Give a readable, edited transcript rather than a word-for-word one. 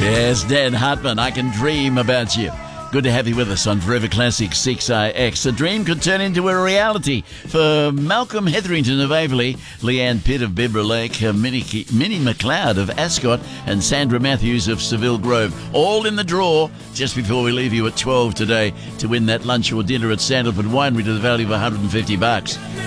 Yes, Dan Hartman, I Can Dream About You. Good to have you with us on Forever Classic 6IX. A dream could turn into a reality for Malcolm Hetherington of Averley, Leanne Pitt of Bibra Lake, Minnie McLeod of Ascot, and Sandra Matthews of Seville Grove. All in the draw just before we leave you at 12 today to win that lunch or dinner at Sandalwood Winery to the value of $150.